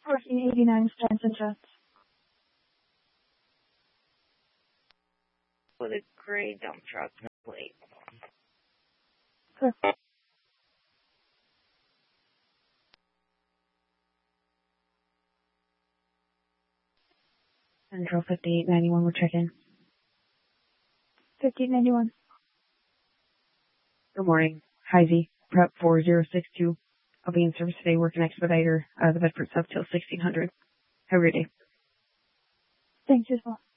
1489 Stanton Jets. With a gray dump truck, no plate. Clear. Central 5891, we're checking. 5891. Good morning. Heisey, Prep 4062. I'll be in service today, working expediter out of the Bedford Sub till 1600. Have a great day. Thanks as well.